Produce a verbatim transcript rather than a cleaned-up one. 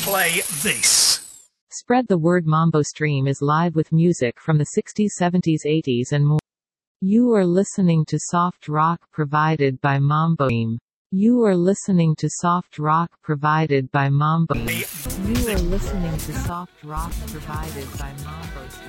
play this. Spread the word. Mambo Stream is live with music from the sixties, seventies, eighties and more. You are listening to soft rock provided by Mambo Stream. You are listening to soft rock provided by Mambo Stream. You are listening to soft rock provided by Mambo Stream.